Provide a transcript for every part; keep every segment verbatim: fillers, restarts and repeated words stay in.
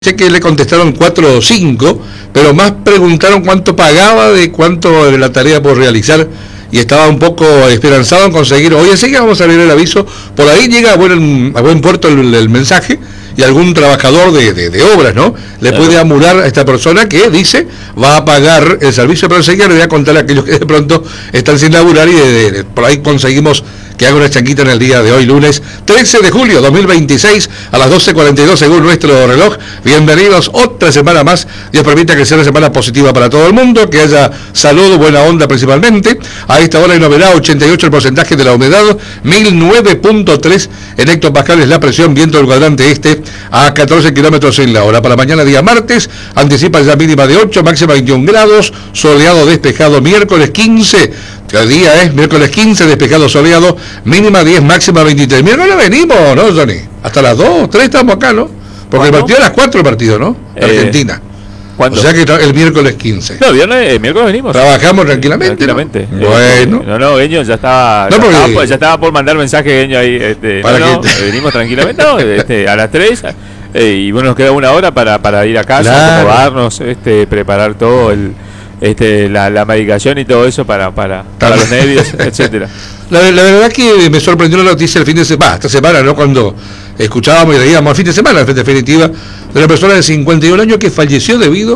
Sé que le contestaron cuatro o cinco, pero más preguntaron cuánto pagaba, de cuánto era la tarea por realizar, y estaba un poco esperanzado en conseguir. Hoy enseguida vamos a leer el aviso, por ahí llega a buen, a buen puerto el, el mensaje, y algún trabajador de, de, de obras, ¿no? Le claro. puede amurar a esta persona que dice va a pagar el servicio, pero enseguida le voy a contar a aquellos que de pronto están sin laburar y de, de, de, por ahí conseguimos que haga una chanquita en el día de hoy, lunes trece de julio dos mil veintiséis, a las doce cuarenta y dos según nuestro reloj. Bienvenidos otra semana más. Dios permita que sea una semana positiva para todo el mundo, que haya salud, buena onda principalmente. A esta hora hay novedad, ochenta y ocho el porcentaje de la humedad, mil nueve punto tres en hectopascales la presión, viento del cuadrante este a catorce kilómetros en la hora. Para mañana día martes, anticipa ya mínima de ocho, máxima veintiún grados, soleado despejado, miércoles quince. El día es miércoles quince, despejado soleado, mínima diez, máxima veintitrés. Miércoles venimos, ¿no, Johnny? Hasta las dos, tres estamos acá, ¿no? Porque el partido a las cuatro el partido, ¿no? Eh, Argentina. ¿Cuándo? O sea que el miércoles quince. No, viernes, eh, miércoles venimos. Trabajamos tranquilamente. Tranquilamente. ¿No? Bueno. No, no, Gueño ya estaba, no, ya, porque... estaba ya estaba por mandar mensaje, Gueño, ahí. Este, ¿Para no, qué? no, venimos tranquilamente, no, este, a las tres. Eh, y bueno, nos queda una hora para, para ir a casa, claro. acomodarnos, este, preparar todo el... Este, la, la medicación y todo eso para, para, para los nervios, etcétera. La, la verdad que me sorprendió la noticia el fin de semana, esta semana, ¿no? Cuando escuchábamos y leíamos el fin de semana, en definitiva, de una persona de cincuenta y un años que falleció debido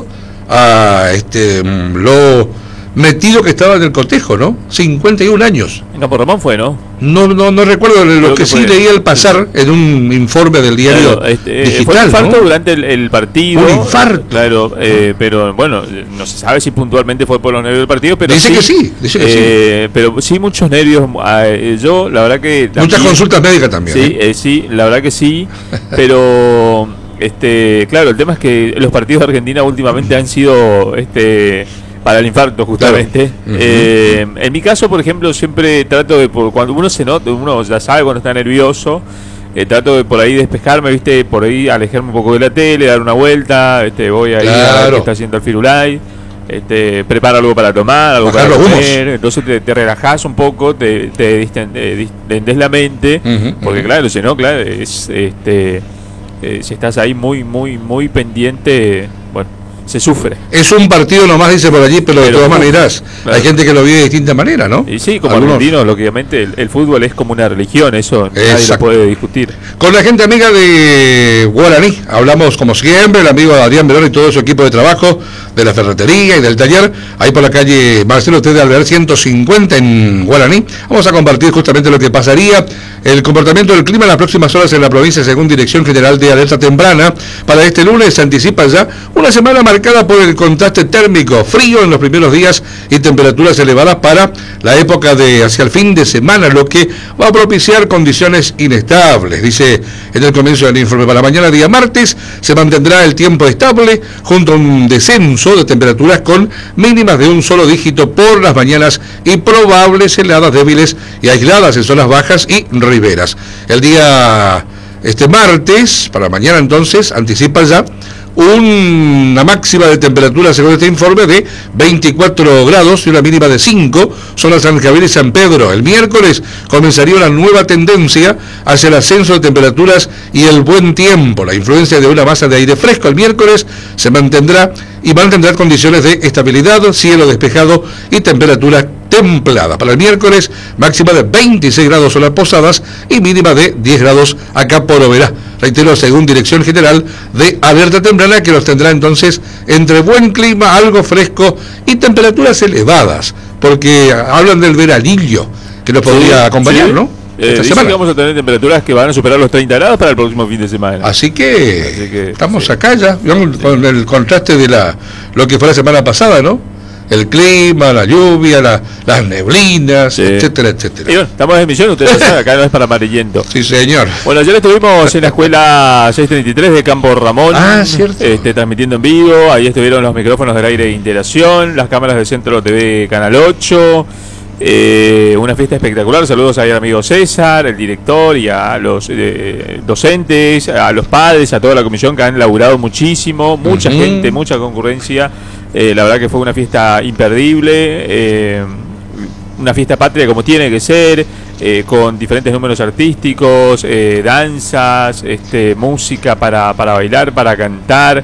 a este lo metido que estaba en el cortejo, ¿no? cincuenta y un años. En Campo Ramón fue, ¿no? No, no, no recuerdo, lo Creo que, que sí leí al pasar en un informe del diario claro, este, digital, fue un infarto, ¿no? Durante el, el partido. Un infarto. Claro, eh, pero bueno, no se sabe si puntualmente fue por los nervios del partido, pero dice sí, que sí, dice que eh, sí. Pero sí muchos nervios. Eh, yo, la verdad que muchas también, consultas médicas también. Sí, ¿eh? Eh, sí, la verdad que sí, pero este, claro, el tema es que los partidos de Argentina últimamente han sido, este. Para el infarto, justamente. Claro. Eh, uh-huh. En mi caso, por ejemplo, siempre trato de, por, cuando uno se nota, uno ya sabe cuando está nervioso, eh, trato de por ahí despejarme, viste, por ahí alejarme un poco de la tele, dar una vuelta, este, voy ahí claro. a ver qué está haciendo el Firulai, este, preparo algo para tomar, algo bajar para los comer, humos. Entonces te, te relajás un poco, te, te distendes la mente, uh-huh, porque uh-huh. claro, si no, claro, es, este, eh, si estás ahí muy, muy, muy pendiente, bueno, se sufre. Es un partido nomás, dice por allí, pero, pero de todas uh, maneras claro. hay gente que lo vive de distinta manera, ¿no? Y sí, como Algunos... argentinos, lógicamente, el, el fútbol es como una religión, eso Exacto. nadie lo puede discutir. Con la gente amiga de Guaraní, hablamos como siempre, el amigo Adrián Verón y todo su equipo de trabajo de la ferretería y del taller, ahí por la calle Marcelo T. de Alvear ciento cincuenta en Guaraní. Vamos a compartir justamente lo que pasaría, el comportamiento del clima en las próximas horas en la provincia según Dirección General de Alerta Temprana. Para este lunes se anticipa ya una semana marcada por el contraste térmico, frío en los primeros días y temperaturas elevadas para la época de hacia el fin de semana, lo que va a propiciar condiciones inestables. Dice en el comienzo del informe, para mañana día martes se mantendrá el tiempo estable junto a un descenso de temperaturas con mínimas de un solo dígito por las mañanas y probables heladas débiles y aisladas en zonas bajas y riberas. El día este martes, para mañana entonces, anticipa ya una máxima de temperatura, según este informe, de veinticuatro grados y una mínima de cinco, zona San Javier y San Pedro. El miércoles comenzaría una nueva tendencia hacia el ascenso de temperaturas y el buen tiempo. La influencia de una masa de aire fresco el miércoles se mantendrá y mantendrá condiciones de estabilidad, cielo despejado y temperatura templada. Para el miércoles, máxima de veintiséis grados en las Posadas y mínima de diez grados acá por Oberá. Reitero, según Dirección General de Alerta Temprana, que los tendrá entonces entre buen clima, algo fresco y temperaturas elevadas, porque hablan del veranillo que nos podría sí, acompañar, sí. ¿no? Eh, dicen que vamos a tener temperaturas que van a superar los treinta grados para el próximo fin de semana. Así que, Así que estamos sí. acá ya, sí. con el contraste de la lo que fue la semana pasada, ¿no? El clima, la lluvia, la, las neblinas, sí. etcétera, etcétera. Y bueno, estamos en emisión, ustedes saben, acá no es para amarillento. Sí, señor. Bueno, ayer estuvimos en la escuela seiscientos treinta y tres de Campo Ramón. Ah, cierto. Este, transmitiendo en vivo, ahí estuvieron los micrófonos del aire de integración, las cámaras del Centro T V Canal ocho. Eh, una fiesta espectacular. Saludos ahí al amigo César, el director, y a los eh, docentes, a los padres, a toda la comisión que han laburado muchísimo, mucha uh-huh. gente, mucha concurrencia. Eh, la verdad que fue una fiesta imperdible, eh, una fiesta patria como tiene que ser. eh, con diferentes números artísticos, eh, danzas, este, música para, para bailar, para cantar,